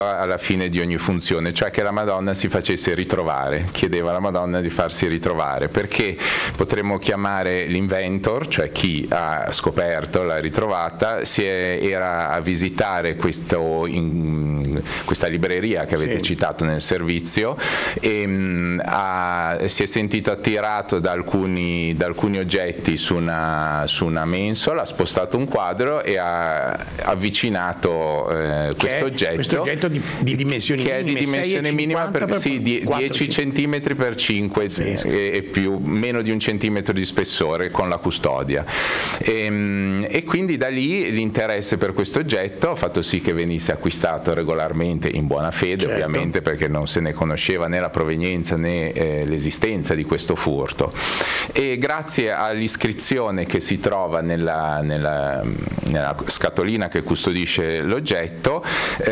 alla fine di ogni funzione, cioè che la Madonna si facesse ritrovare, chiedeva alla Madonna di farsi ritrovare, perché potremmo chiamare l'inventor, cioè chi ha scoperto, l'ha ritrovata, era a visitare questa libreria che avete citato nel servizio e si è sentito attirato da alcuni oggetti su una mensola, ha spostato un quadro e ha avvicinato questo oggetto di dimensioni che minime, è di dimensione minima per 10 centimetri per 5 e più, meno di 1 centimetro di spessore, con la custodia, e quindi da lì l'interesse per questo oggetto ha fatto sì che venisse acquistato regolarmente, in buona fede ovviamente, perché non se ne conosceva né la provenienza né l'esistenza di questo furto, e grazie all'iscrizione che si trova nella scatolina che custodisce l'oggetto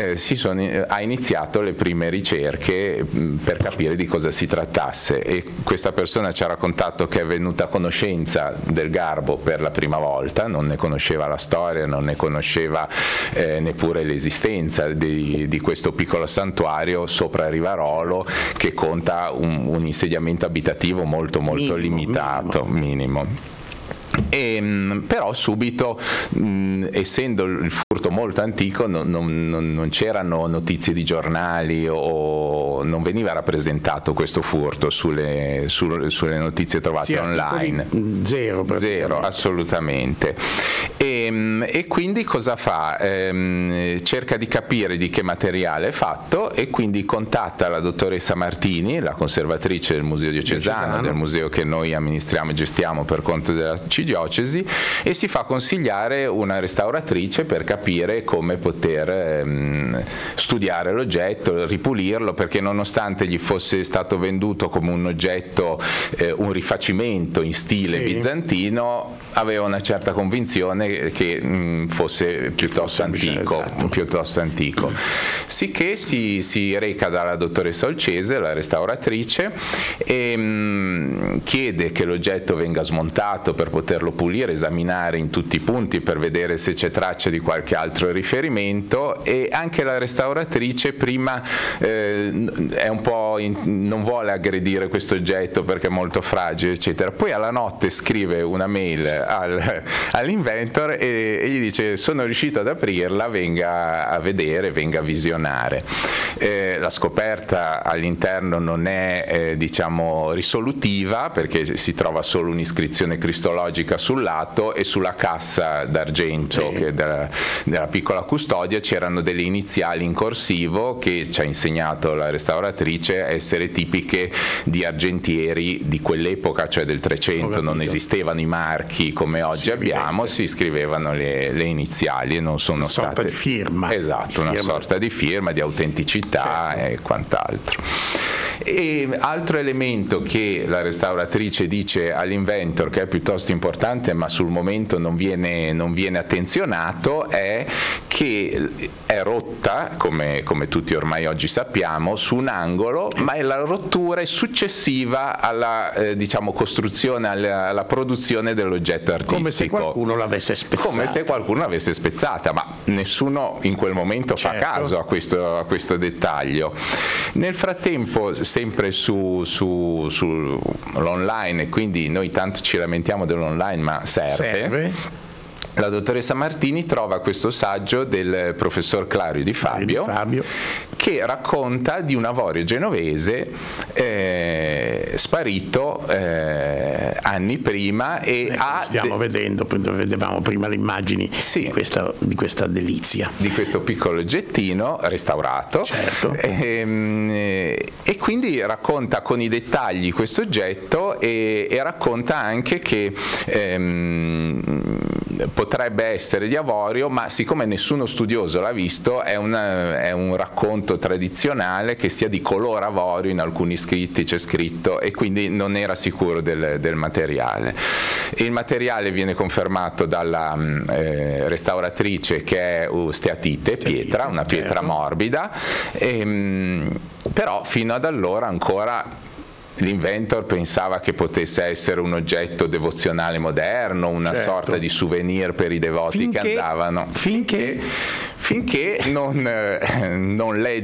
ha iniziato le prime ricerche per capire di cosa si trattasse, e questa persona ci ha raccontato che è venuta a conoscenza del garbo per la prima volta, non ne conosceva la storia, non ne conosceva neppure l'esistenza di questo piccolo santuario sopra Rivarolo, che conta un insediamento abitativo molto limitato, minimo. Però subito, essendo il furto molto antico, non c'erano notizie di giornali o non veniva rappresentato questo furto sulle notizie trovate online. Zero, assolutamente. E quindi cosa fa? Cerca di capire di che materiale è fatto, e quindi contatta la dottoressa Martini, la conservatrice del Museo Diocesano, del museo che noi amministriamo e gestiamo per conto della Arcidiocesi, e si fa consigliare una restauratrice per capire come poter studiare l'oggetto, ripulirlo, perché nonostante gli fosse stato venduto come un oggetto, un rifacimento in stile bizantino, aveva una certa convinzione che fosse piuttosto antico. Sicché si reca dalla dottoressa Olcese, la restauratrice, e chiede che l'oggetto venga smontato per poterlo pulire, esaminare in tutti i punti per vedere se c'è traccia di qualche altro riferimento, e anche la restauratrice prima è un po' non vuole aggredire questo oggetto perché è molto fragile, eccetera. Poi alla notte scrive una mail all'inventor e gli dice: sono riuscito ad aprirla, venga a vedere, venga a visionare. La scoperta all'interno non è risolutiva, perché si trova solo un'iscrizione cristologica sul lato, e sulla cassa d'argento della piccola custodia c'erano delle iniziali in corsivo che ci ha insegnato la restauratrice essere tipiche di argentieri di quell'epoca, cioè del 300. Non esistevano i marchi come oggi abbiamo, si scrivevano le iniziali e non sono state... Una sorta di firma. Esatto, una sorta di firma, di autenticità e quant'altro. E altro elemento che la restauratrice dice all'inventor che è piuttosto importante, ma sul momento non viene attenzionato, è che è rotta, come tutti ormai oggi sappiamo, su un angolo, ma la rottura è successiva alla costruzione, alla produzione dell'oggetto artistico. Come se qualcuno l'avesse spezzata. Ma nessuno in quel momento fa caso a questo dettaglio. Nel frattempo, sempre sull'online, e quindi noi tanto ci lamentiamo dell'online, ma serve. La dottoressa Martini trova questo saggio del professor Clario Di Fabio che racconta di un avorio genovese sparito anni prima, e stiamo vedendo, vedevamo prima le immagini di questa delizia, di questo piccolo oggettino restaurato, e quindi racconta con i dettagli questo oggetto, e racconta anche che potrebbe essere di avorio, ma siccome nessuno studioso l'ha visto, è un racconto tradizionale che sia di color avorio, in alcuni scritti c'è scritto, e quindi non era sicuro del materiale. Il materiale viene confermato dalla restauratrice che è steatite, pietra, una pietra morbida, però fino ad allora ancora l'inventor pensava che potesse essere un oggetto devozionale moderno, una sorta di souvenir per i devoti che andavano, finché non legge